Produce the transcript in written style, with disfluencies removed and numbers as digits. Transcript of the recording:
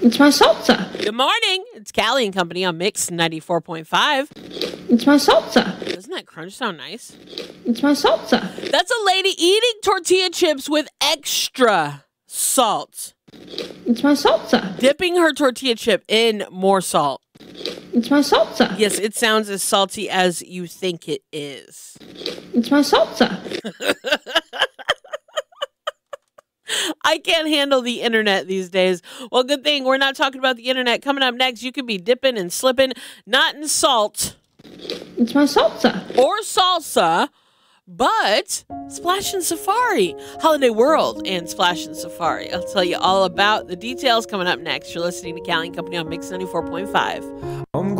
It's my salsa. Good morning. It's Callie and Company on Mix 94.5. It's my salsa. Doesn't that crunch sound nice? It's my salsa. That's a lady eating tortilla chips with extra salt. It's my salsa. Dipping her tortilla chip in more salt. It's my salsa. Yes, it sounds as salty as you think it is. It's my salsa. I can't handle the internet these days. Well, good thing we're not talking about the internet. Coming up next, you could be dipping and slipping, not in salt It's my salsa. or salsa, but Splash and Safari, Holiday World and Splash and Safari. I'll tell you all about the details coming up next. You're listening to Callie and Company on Mix 94.5.